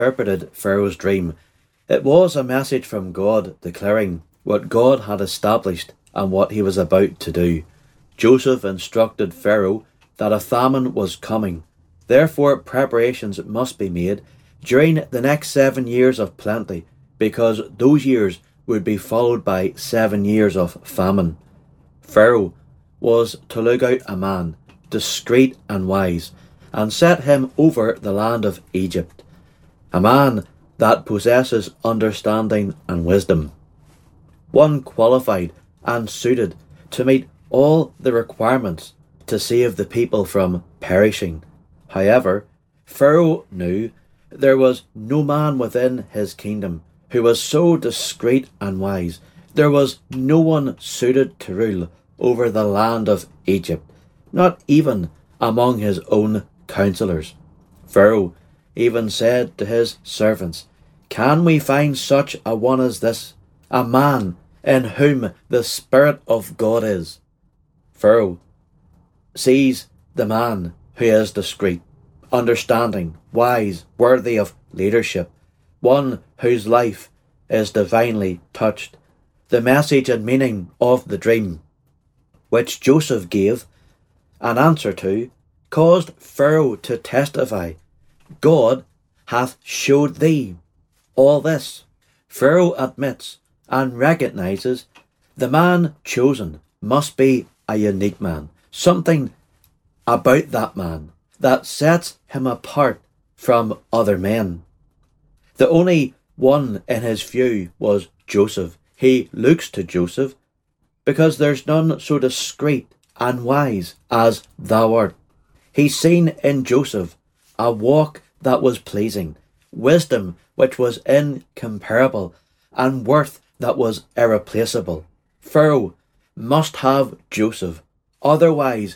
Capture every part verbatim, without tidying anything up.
interpreted Pharaoh's dream. It was a message from God declaring what God had established and what he was about to do. Joseph instructed Pharaoh that a famine was coming. Therefore, preparations must be made during the next seven years of plenty, because those years would be followed by seven years of famine. Pharaoh was to look out a man, discreet and wise, and set him over the land of Egypt, a man that possesses understanding and wisdom, one qualified and suited to meet all the requirements to save the people from perishing. However, Pharaoh knew there was no man within his kingdom who was so discreet and wise. There was no one suited to rule over the land of Egypt, not even among his own counselors. Pharaoh even said to his servants, "Can we find such a one as this, a man in whom the Spirit of God is?" Pharaoh sees the man who is discreet, understanding, wise, worthy of leadership, one whose life is divinely touched. The message and meaning of the dream, which Joseph gave an answer to, caused Pharaoh to testify, "God hath showed thee all this." Pharaoh admits and recognizes the man chosen must be a unique man, something about that man that sets him apart from other men. The only one in his view was Joseph. He looks to Joseph because there's none so discreet and wise as thou art. He's seen in Joseph a walk that was pleasing, wisdom which was incomparable, and worth that was irreplaceable. Pharaoh must have Joseph, otherwise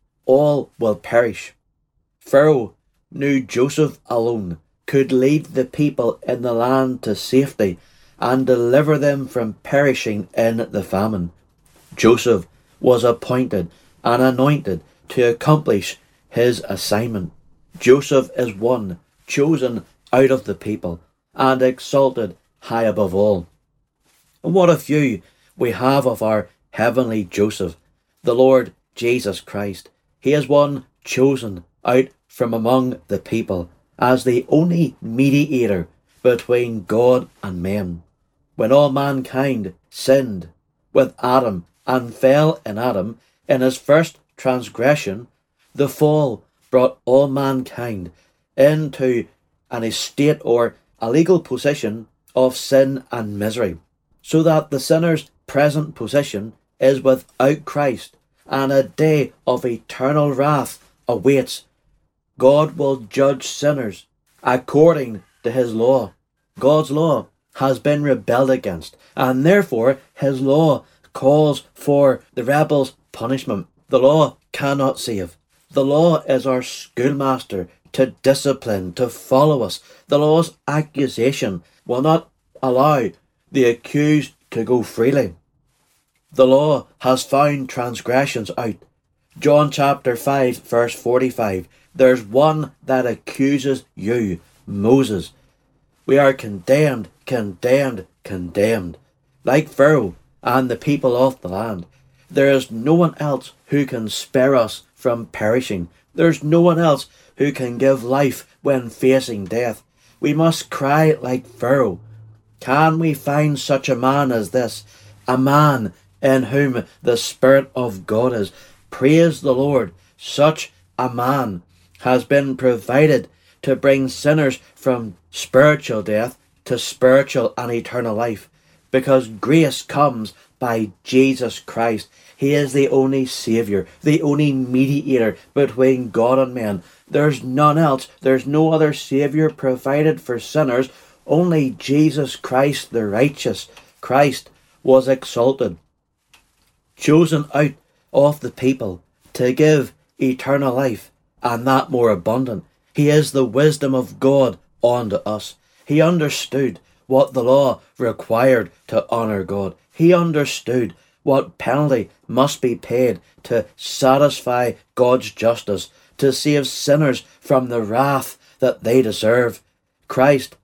all will perish. Pharaoh knew Joseph alone could lead the people in the land to safety and deliver them from perishing in the famine. Joseph was appointed and anointed to accomplish his assignment. Joseph is one chosen out of the people and exalted high above all. And what a view we have of our heavenly Joseph, the Lord Jesus Christ. He is one chosen out from among the people as the only mediator between God and men. When all mankind sinned with Adam and fell in Adam in his first transgression, the fall brought all mankind into an estate or a legal position of sin and misery, so that the sinner's present position is without Christ, and a day of eternal wrath awaits. God will judge sinners according to his law. God's law has been rebelled against, and therefore his law calls for the rebel's punishment. The law cannot save. The law is our schoolmaster to discipline, to follow us. The law's accusation will not allow the accused to go freely. The law has found transgressions out. John chapter five verse forty-five. There's one that accuses you, Moses. We are condemned, condemned, condemned. Like Pharaoh and the people of the land, there is no one else who can spare us from perishing. There's no one else who can give life when facing death. We must cry like Pharaoh. Can we find such a man as this, a man in whom the Spirit of God is? Praise the Lord. Such a man has been provided to bring sinners from spiritual death to spiritual and eternal life, because grace comes by Jesus Christ. He is the only Saviour, the only mediator between God and men. There's none else. There's no other Saviour provided for sinners. Only Jesus Christ the righteous. Christ was exalted, chosen out of the people to give eternal life, and that more abundant. He is the wisdom of God unto us. He understood what the law required to honour God. He understood what penalty must be paid to satisfy God's justice, to save sinners from the wrath that they deserve. Christ